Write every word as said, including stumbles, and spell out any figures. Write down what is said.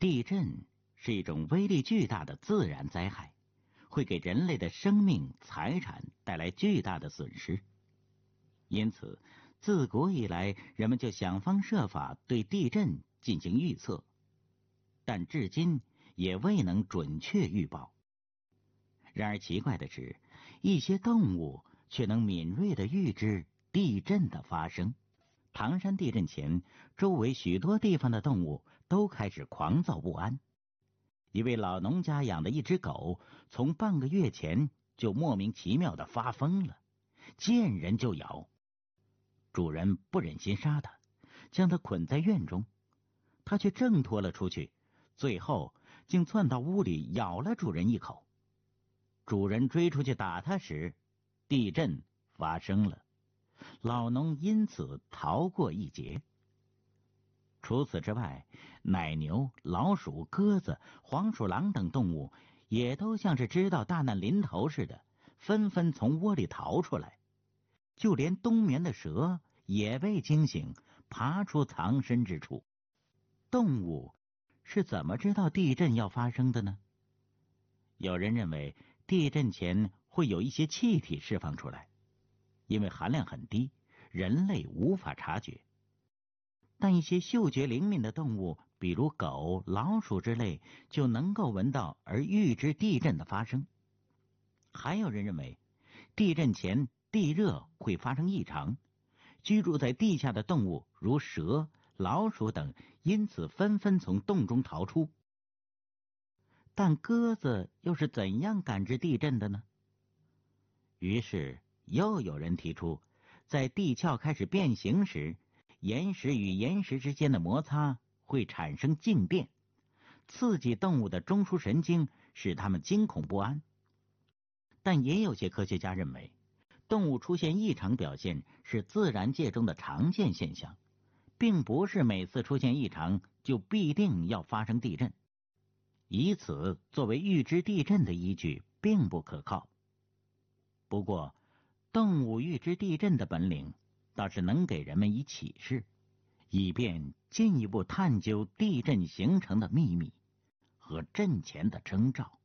地震是一种威力巨大的自然灾害，会给人类的生命、财产带来巨大的损失。因此，自古以来，人们就想方设法对地震进行预测，但至今也未能准确预报。然而奇怪的是，一些动物却能敏锐地预知地震的发生。唐山地震前，周围许多地方的动物都开始狂躁不安。一位老农家养的一只狗，从半个月前就莫名其妙地发疯了，见人就咬。主人不忍心杀它，将它捆在院中，它却挣脱了出去，最后竟窜到屋里咬了主人一口。主人追出去打它时，地震发生了，老农因此逃过一劫。除此之外，奶牛、老鼠、鸽子、黄鼠狼等动物也都像是知道大难临头似的，纷纷从窝里逃出来。就连冬眠的蛇也被惊醒，爬出藏身之处。动物是怎么知道地震要发生的呢？有人认为地震前会有一些气体释放出来，因为含量很低，人类无法察觉。但一些嗅觉灵敏的动物，比如狗、老鼠之类，就能够闻到而预知地震的发生。还有人认为，地震前地热会发生异常，居住在地下的动物如蛇、老鼠等，因此纷纷从洞中逃出。但鸽子又是怎样感知地震的呢？于是又有人提出，在地壳开始变形时，岩石与岩石之间的摩擦会产生静电，刺激动物的中枢神经，使它们惊恐不安。但也有些科学家认为，动物出现异常表现是自然界中的常见现象，并不是每次出现异常就必定要发生地震，以此作为预知地震的依据并不可靠。不过，动物预知地震的本领倒是能给人们以启示，以便进一步探究地震形成的秘密和震前的征兆。